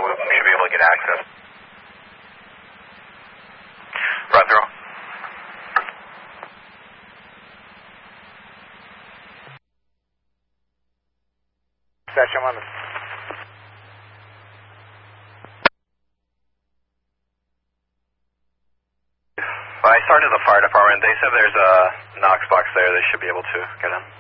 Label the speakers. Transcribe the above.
Speaker 1: should be able to get access. Run through.
Speaker 2: Dispatch, I'm on the...
Speaker 1: When I started the fire department, they said there's a Knox box there they should be able to get in.